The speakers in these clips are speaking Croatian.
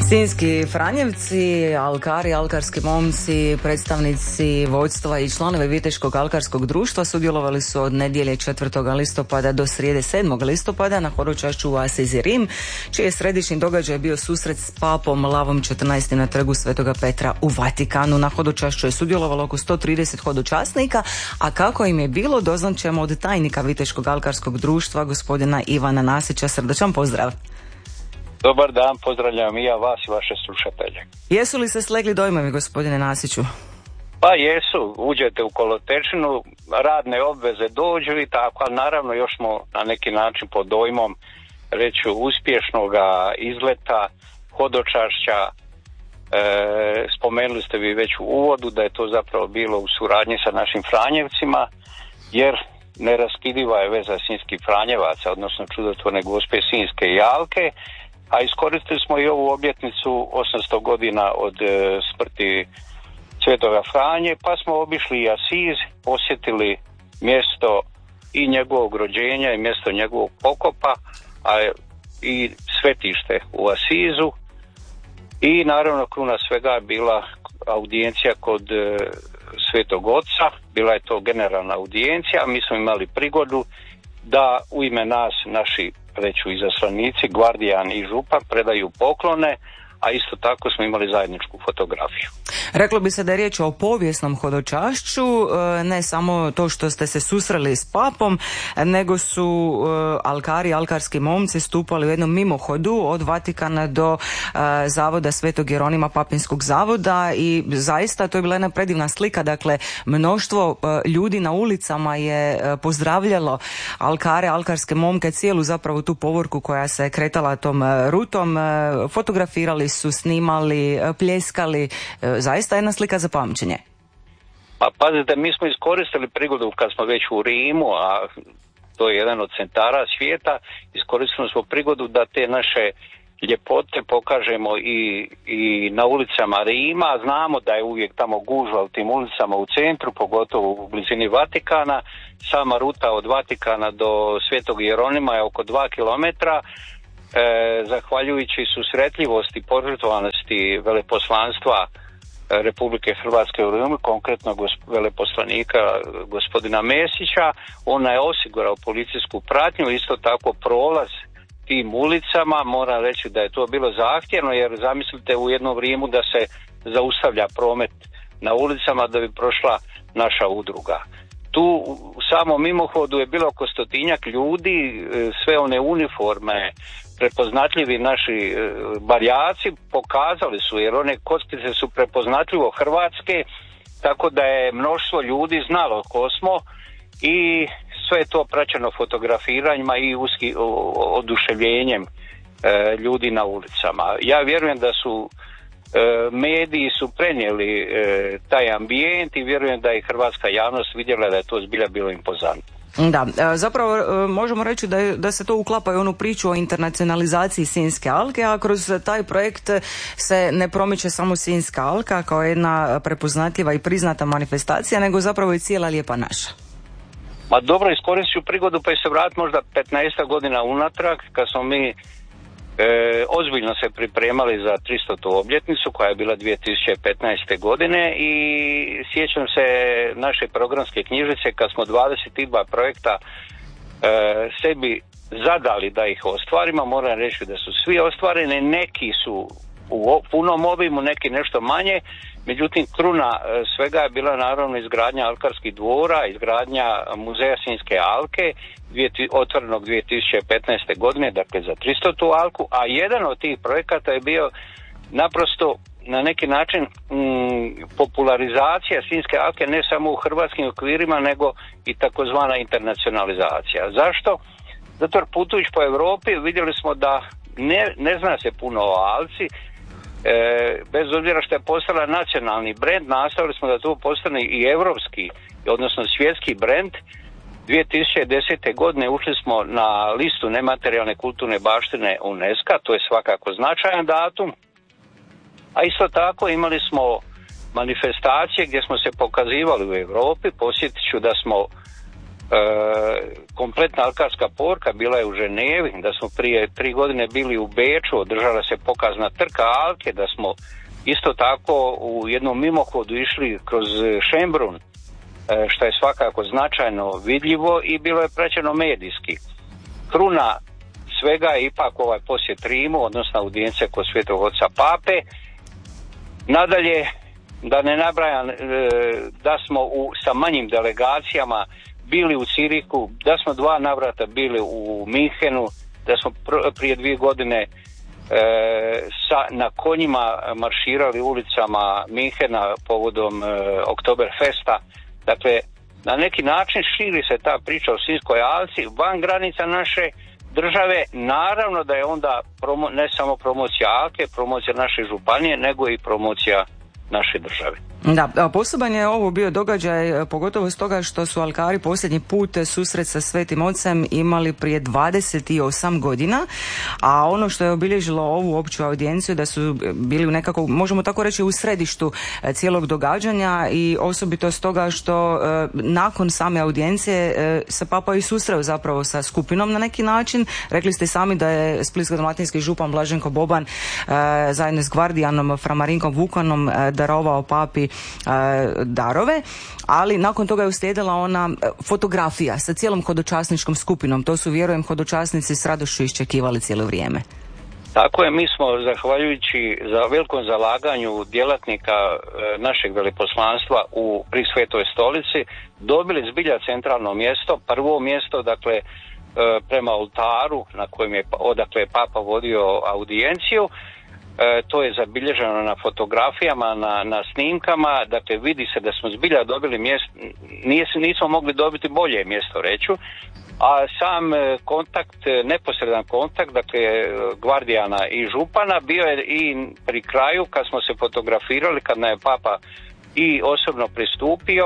Sinjski Franjevci, alkari, alkarski momci, predstavnici vodstva i članovi Viteškog alkarskog društva sudjelovali su od nedjelje 4. listopada do srijede 7. listopada na hodočašću u Asizi Rim, čiji je središnji događaj bio susret s papom Lavom 14. na trgu Svetoga Petra u Vatikanu. Na hodočašću je sudjelovalo oko 130 hodočasnika, a kako im je bilo doznat ćemo od tajnika Viteškog alkarskog društva, gospodina Ivana Nasića. Srdačan pozdrav. Dobar dan, pozdravljam i ja vas i vaše slušatelje. Jesu li se slegli dojmovi, gospodine Nasiću? Pa jesu, uđete u kolotečinu, radne obveze dođu i tako, ali naravno još smo na neki način pod dojmom reći uspješnoga izleta, hodočašća. Spomenuli ste vi već u uvodu da je to zapravo bilo u suradnji sa našim Franjevcima, jer neraskidiva je veza Sinjskih Franjevaca, odnosno čudotvorne Gospe Sinjske i Alke, a iskoristili smo i ovu obljetnicu 800 godina od smrti Svetoga Franje, pa smo obišli i Asiz, posjetili mjesto i njegovog rođenja i mjesto njegovog pokopa, a i svetište u Asizu. I naravno kruna svega je bila audijencija kod Svetog Oca, bila je to generalna audijencija, mi smo imali prigodu da u ime nas, naši reću izaslanici, gvardijan i župan predaju poklone, a isto tako smo imali zajedničku fotografiju. Reklo bi se da je riječ o povijesnom hodočašću, ne samo to što ste se susreli s papom, nego su alkari, alkarski momci stupali u jednom mimohodu od Vatikana do zavoda Svetog Jeronima Papinskog zavoda i zaista to je bila jedna predivna slika, dakle mnoštvo ljudi na ulicama je pozdravljalo alkare, alkarske momke, cijelu zapravo tu povorku koja se kretala tom rutom, fotografirali su, snimali, pljeskali, zaista jedna slika za pamćenje. Pa pazite, mi smo iskoristili prigodu kad smo već u Rimu, a to je jedan od centara svijeta, iskoristili smo prigodu da te naše ljepote pokažemo i na ulicama Rima. Znamo da je uvijek tamo gužva u tim ulicama u centru, pogotovo u blizini Vatikana. Sama ruta od Vatikana do Svetog Jeronima je oko 2 kilometra. Zahvaljujući susretljivosti i požrtvovanosti veleposlanstva Republike Hrvatske u Rimu, konkretno veleposlanika gospodina Mesića, ona je osigurao policijsku pratnju, isto tako prolaz tim ulicama. Moram reći da je to bilo zahtjevno, jer zamislite u jednom Rimu da se zaustavlja promet na ulicama da bi prošla naša udruga. Tu u samom mimohodu je bilo oko 100-tinjak ljudi, sve one uniforme, prepoznatljivi naši barjaci pokazali su, jer one kockice su prepoznatljivo hrvatske, tako da je mnoštvo ljudi znalo ko smo i sve je to praćeno fotografiranjima i oduševljenjem ljudi na ulicama. Ja vjerujem da su mediji su prenijeli taj ambijent i vjerujem da je hrvatska javnost vidjela da je to zbilja bilo impozantno. Da, zapravo možemo reći da se to uklapa i onu priču o internacionalizaciji Sinjske alke, a kroz taj projekt se ne promiče samo Sinjska alka kao jedna prepoznatljiva i priznata manifestacija, nego zapravo i cijela lijepa naša. Ma dobro, iskoristit ću prigodu pa i se vratiti možda 15 godina unatrag, kad smo mi ozbiljno se pripremali za 300. obljetnicu koja je bila 2015. godine i sjećam se naše programske knjižice kad smo 22 projekta sebi zadali da ih ostvarimo. Moram reći da su svi ostvareni, neki su u punom obimu, neki nešto manje, međutim kruna svega je bila naravno izgradnja alkarskih dvora, izgradnja muzeja Sinjske alke, otvorenog 2015. godine, dakle za 300. alku, a jedan od tih projekata je bio naprosto na neki način popularizacija Sinjske alke ne samo u hrvatskim okvirima, nego i takozvana internacionalizacija. Zašto? Zato jer putujući po Europi vidjeli smo da ne zna se puno o alci, bez obzira što je postala nacionalni brend, nastavili smo da to postane i europski, odnosno svjetski brend. 2010. godine ušli smo na listu nematerijalne kulturne baštine UNESCO, to je svakako značajan datum, a isto tako imali smo manifestacije gdje smo se pokazivali u Europi. Posjetit ću da smo kompletna alkarska povorka bila je u Ženevi, da smo prije 3 godine bili u Beču, održala se pokazna trka alke, da smo isto tako u jednom mimohodu išli kroz Šembrun, što je svakako značajno vidljivo i bilo je praćeno medijski. Kruna svega je ipak ovaj posjet Rimu, odnosno audijencija kod Svetog Oca Pape. Nadalje, da ne nabrajam, da smo sa manjim delegacijama bili u Cirihu, da smo 2 navrata bili u Minhenu, da smo prije 2 godine na konjima marširali ulicama Minhena povodom Oktoberfesta. Dakle, na neki način širi se ta priča o Sinjskoj alci van granica naše države. Naravno da je onda ne samo promocija alke, promocija naše županije, nego i promocija naše države. Da, poseban je ovo bio događaj, pogotovo stoga što su alkari posljednji put susret sa Svetim Ocem imali prije 28 godina, a ono što je obilježilo ovu opću audijenciju da su bili nekako, možemo tako reći, u središtu cijelog događanja i osobito stoga što nakon same audijencije se Papa i susreo zapravo sa skupinom na neki način. Rekli ste sami da je splitsko-dalmatinski župan Blaženko Boban zajedno s gvardijanom Fra Marinkom Vukanom darovao Papi darove, ali nakon toga je uslijedila ona fotografija sa cijelom hodočasničkom skupinom. To su, vjerujem, hodočasnici s radošću iščekivali cijelo vrijeme. Tako je, mi smo, zahvaljujući za velikom zalaganju djelatnika našeg veleposlanstva pri Svetoj stolici, dobili zbilja centralno mjesto, prvo mjesto, dakle, prema oltaru na kojem je, odakle je Papa vodio audijenciju. To je zabilježeno na fotografijama, na snimkama, dakle vidi se da smo zbilja dobili mjesto, nismo mogli dobiti bolje mjesto, reću, a sam kontakt, neposredan kontakt, dakle gvardijana i župana bio je i pri kraju kad smo se fotografirali, kad nam je Papa i osobno pristupio.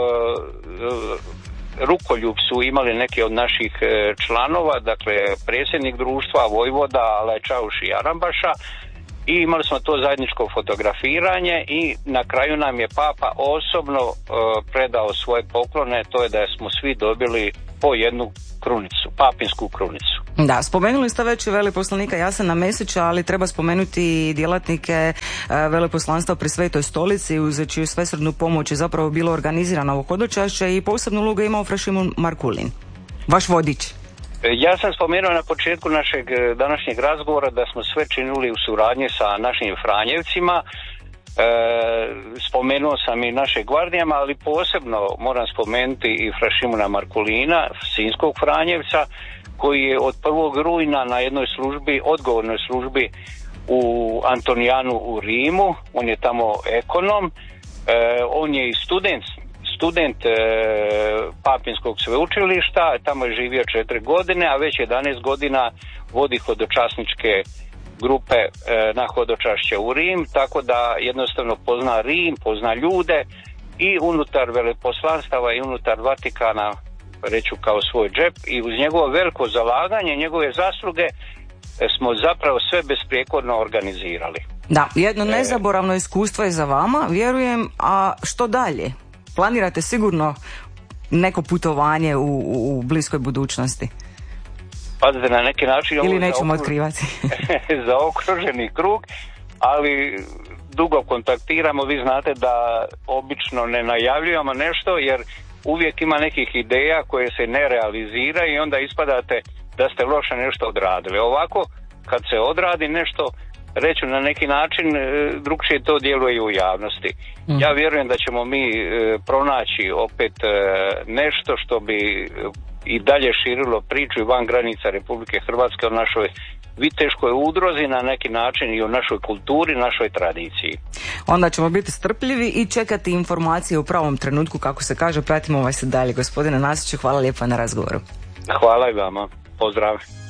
Rukoljub su imali neki od naših članova, dakle predsjednik društva, vojvoda Lečauš i Arambaša, i imali smo to zajedničko fotografiranje i na kraju nam je Papa osobno predao svoje poklone, to je da smo svi dobili po jednu krunicu, papinsku krunicu. Da, spomenuli ste već veleposlanika Jasena Mesića, ali treba spomenuti i djelatnike veleposlanstva pri Svetoj stolici, uz čiju svesrdnu pomoć je zapravo bilo organizirano ovo hodočašće i posebnu ulogu imao Fra Šimon Markulin, vaš vodič. Ja sam spomenuo na početku našeg današnjeg razgovora da smo sve činili u suradnji sa našim Franjevcima. Spomenuo sam i naše gvardijama, ali posebno moram spomenuti i Fra Šimona Markulina, sinjskog Franjevca, koji je od 1. rujna na jednoj službi, odgovornoj službi u Antonijanu u Rimu. On je tamo ekonom, on je i student Papinskog sveučilišta, tamo je živio 4 godine, a već 11 godina vodi hodočasničke grupe na hodočašće u Rim, tako da jednostavno pozna Rim, pozna ljude i unutar veleposlanstava i unutar Vatikana, reću kao svoj džep, i uz njegovo veliko zalaganje, njegove zasluge smo zapravo sve besprijekorno organizirali. Da, jedno nezaboravno iskustvo je za vama, vjerujem, a što dalje? Planirate sigurno neko putovanje u bliskoj budućnosti? Pazite, na neki način... Ili nećemo otkrivati? Zaokruženi krug, ali dugo kontaktiramo. Vi znate da obično ne najavljujemo nešto, jer uvijek ima nekih ideja koje se ne realiziraju i onda ispadate da ste loše nešto odradili. Ovako, kad se odradi nešto, reću na neki način, drugčije to djeluje u javnosti. Ja vjerujem da ćemo mi pronaći opet nešto što bi i dalje širilo priču i van granica Republike Hrvatske o našoj viteškoj udruzi, na neki način i o našoj kulturi, našoj tradiciji. Onda ćemo biti strpljivi i čekati informacije u pravom trenutku, kako se kaže. Pratimo vas dalje, gospodine Nasiću. Hvala lijepa na razgovoru. Hvala i vama. Pozdrav.